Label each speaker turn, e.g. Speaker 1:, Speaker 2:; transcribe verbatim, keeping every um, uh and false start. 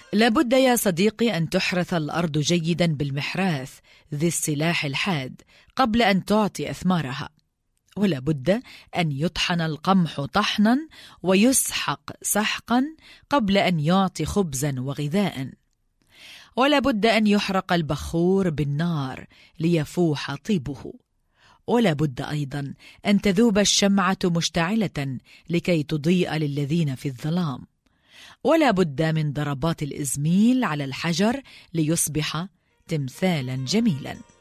Speaker 1: لابد يا صديقي أن تحرث الأرض جيدا بالمحراث ذي السلاح الحاد قبل أن تعطي أثمارها، ولا بد أن يطحن القمح طحنا ويسحق سحقا قبل أن يعطي خبزا وغذاء، ولا بد أن يحرق البخور بالنار ليفوح طيبه، ولا بد أيضا أن تذوب الشمعة مشتعلة لكي تضيء للذين في الظلام، ولا بد من ضربات الإزميل على الحجر ليصبح تمثالا جميلا.